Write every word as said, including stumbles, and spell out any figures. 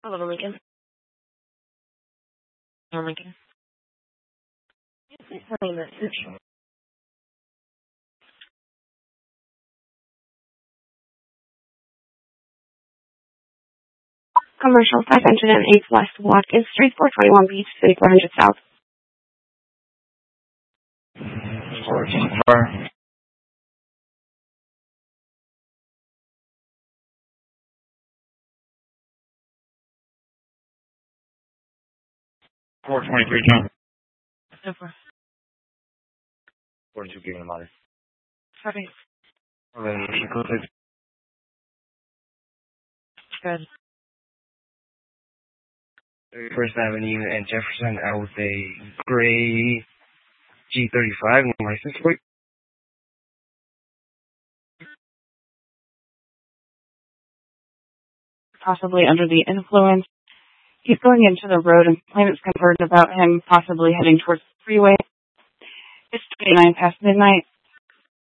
A little Lincoln. Or Lincoln. Yes, my name is. Commercial five hundred eight West Watkins Street, four twenty-one Beach City, four hundred South. Car. four twenty-three John. Super. forty-two given a mother. Sorry. Good. Good. First Avenue and Jefferson, I would say gray G thirty-five, no license plate. Possibly under the influence. He's going into the road and complaints converted about him possibly heading towards the freeway. It's twenty-nine past midnight.